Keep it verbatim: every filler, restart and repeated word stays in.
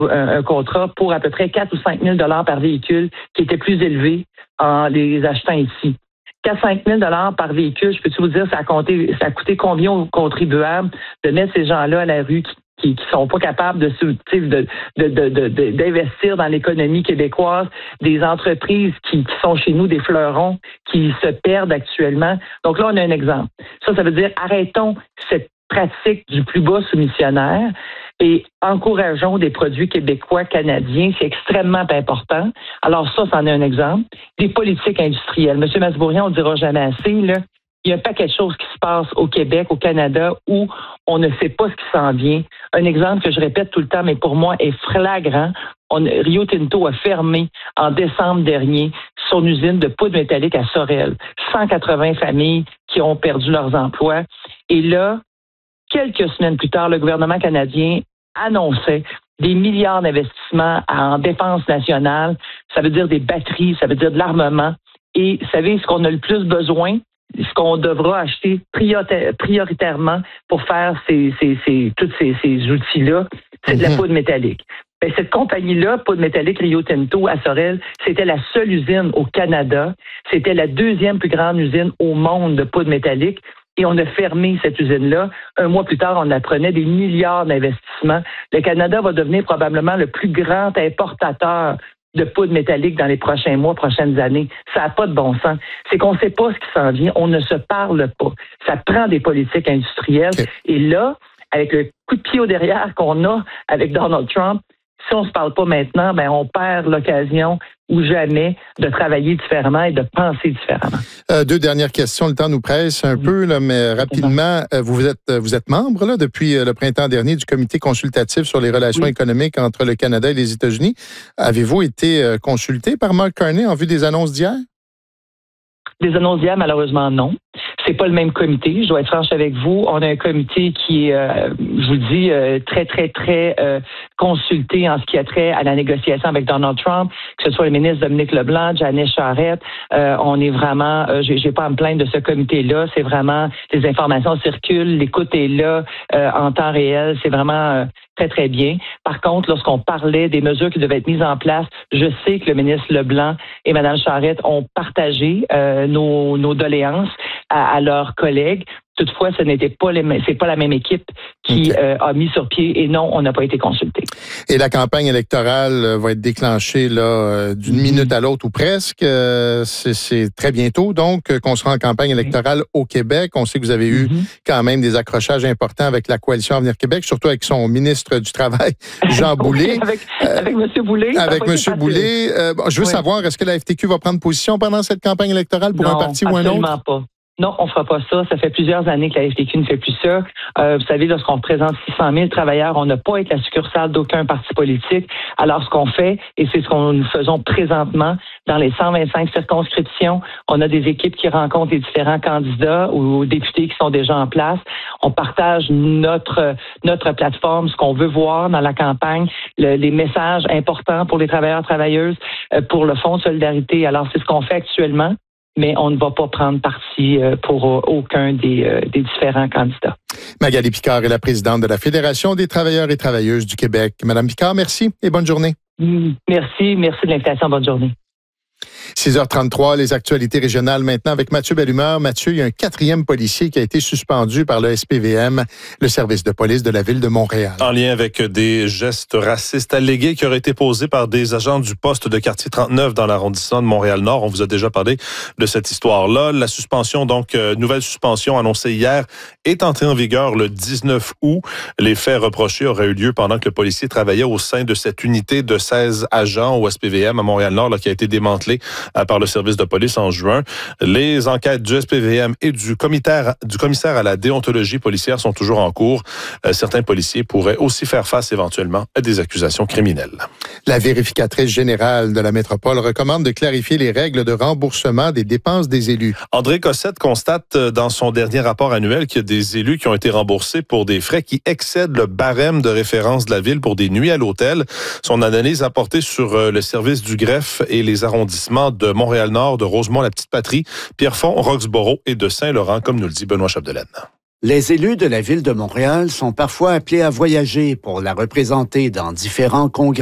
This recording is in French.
un, un contrat pour à peu près quatre ou cinq mille dollars par véhicule, qui était plus élevé en les achetant ici. quatre à cinq mille dollars par véhicule, je peux-tu vous dire, ça a, compté, ça a coûté combien aux contribuables de mettre ces gens-là à la rue qui qui qui sont pas capables de, de, de, de, de, de d'investir dans l'économie québécoise, des entreprises qui, qui sont chez nous des fleurons, qui se perdent actuellement. Donc là, on a un exemple. Ça, ça veut dire arrêtons cette pratique du plus bas soumissionnaire et encourageons des produits québécois, canadiens. C'est extrêmement important. Alors ça, c'en est un exemple. Des politiques industrielles. Monsieur Masbourian, on ne dira jamais assez, là. Il y a un paquet de choses qui se passent au Québec, au Canada, où on ne sait pas ce qui s'en vient. Un exemple que je répète tout le temps, mais pour moi est flagrant. On, Rio Tinto a fermé en décembre dernier son usine de poudre métallique à Sorel. cent quatre-vingts familles qui ont perdu leurs emplois. Et là, quelques semaines plus tard, le gouvernement canadien annonçait des milliards d'investissements en défense nationale. Ça veut dire des batteries, ça veut dire de l'armement. Et vous savez, ce qu'on a le plus besoin, ce qu'on devra acheter prioritairement pour faire ces, ces, ces, tous ces, ces outils-là, c'est de la poudre métallique. Bien, cette compagnie-là, Poudre métallique Rio Tinto à Sorel, c'était la seule usine au Canada. C'était la deuxième plus grande usine au monde de poudre métallique. Et on a fermé cette usine-là. Un mois plus tard, on apprenait des milliards d'investissements. Le Canada va devenir probablement le plus grand importateur de poudre métallique dans les prochains mois, prochaines années. Ça n'a pas de bon sens. C'est qu'on ne sait pas ce qui s'en vient. On ne se parle pas. Ça prend des politiques industrielles. Okay. Et là, avec le coup de pied au derrière qu'on a avec Donald Trump, si on ne se parle pas maintenant, ben on perd l'occasion ou jamais de travailler différemment et de penser différemment. Euh, deux dernières questions. Le temps nous presse un oui. peu, là, mais rapidement, euh, vous êtes vous êtes membre là, depuis le printemps dernier du comité consultatif sur les relations oui. économiques entre le Canada et les États-Unis. Avez-vous été euh, consulté par Mark Carney en vue des annonces d'hier? Des annonces d'hier, malheureusement, non. C'est pas le même comité. Je dois être franche avec vous. On a un comité qui est, euh, je vous dis, euh, très, très, très euh, consulté en ce qui a trait à la négociation avec Donald Trump, que ce soit le ministre Dominique Leblanc, Janice Charette. Euh, on est vraiment, euh, j'ai, j'ai pas à me plaindre de ce comité-là. C'est vraiment, les informations circulent, l'écoute est là euh, en temps réel. C'est vraiment euh, très, très bien. Par contre, lorsqu'on parlait des mesures qui devaient être mises en place, je sais que le ministre Leblanc et Mme Charette ont partagé euh, nos, nos doléances à, à leurs collègues. Toutefois, ce n'était pas les, c'est pas la même équipe qui okay. euh, a mis sur pied et non, on n'a pas été consulté. Et la campagne électorale va être déclenchée là d'une mmh. minute à l'autre ou presque. Euh, c'est, c'est très bientôt donc qu'on sera en campagne électorale mmh. au Québec. On sait que vous avez eu mmh. quand même des accrochages importants avec la coalition Avenir Québec, surtout avec son ministre du Travail, Jean Boulet. avec euh, avec M. Boulet. Avec M. Boulet. Euh, bon, je veux oui. savoir, est-ce que la F T Q va prendre position pendant cette campagne électorale pour non, un parti ou un autre? Absolument pas. Non, on ne fera pas ça. Ça fait plusieurs années que la F T Q ne fait plus ça. Euh, vous savez, lorsqu'on représente six cent mille travailleurs, on n'a pas été la succursale d'aucun parti politique. Alors, ce qu'on fait, et c'est ce qu'on nous faisons présentement, dans les cent vingt-cinq circonscriptions, on a des équipes qui rencontrent les différents candidats ou députés qui sont déjà en place. On partage notre notre plateforme, ce qu'on veut voir dans la campagne, le, les messages importants pour les travailleurs, travailleuses, euh, pour le Fonds de solidarité. Alors, c'est ce qu'on fait actuellement. Mais on ne va pas prendre parti pour aucun des, des différents candidats. Magali Picard est la présidente de la Fédération des travailleurs et travailleuses du Québec. Madame Picard, merci et bonne journée. Merci, merci de l'invitation. Bonne journée. six heures trente-trois, les actualités régionales maintenant avec Mathieu Bellumeur. Mathieu, il y a un quatrième policier qui a été suspendu par le S P V M, le service de police de la ville de Montréal. En lien avec des gestes racistes allégués qui auraient été posés par des agents du poste de quartier trente-neuf dans l'arrondissement de Montréal-Nord. On vous a déjà parlé de cette histoire-là. La suspension, donc, euh, nouvelle suspension annoncée hier, est entrée en vigueur le dix-neuf août. Les faits reprochés auraient eu lieu pendant que le policier travaillait au sein de cette unité de seize agents au S P V M à Montréal-Nord, là, qui a été démantelée par le service de police en juin. Les enquêtes du S P V M et du commissaire, du commissaire à la déontologie policière sont toujours en cours. Euh, certains policiers pourraient aussi faire face éventuellement à des accusations criminelles. La vérificatrice générale de la métropole recommande de clarifier les règles de remboursement des dépenses des élus. André Cossette constate dans son dernier rapport annuel qu'il y a des élus qui ont été remboursés pour des frais qui excèdent le barème de référence de la ville pour des nuits à l'hôtel. Son analyse a porté sur le service du greffe et les arrondissements de Montréal-Nord, de Rosemont, la Petite-Patrie, Pierrefonds, Roxboro et de Saint-Laurent, comme nous le dit Benoît Chapdelaine. Les élus de la Ville de Montréal sont parfois appelés à voyager pour la représenter dans différents congrès.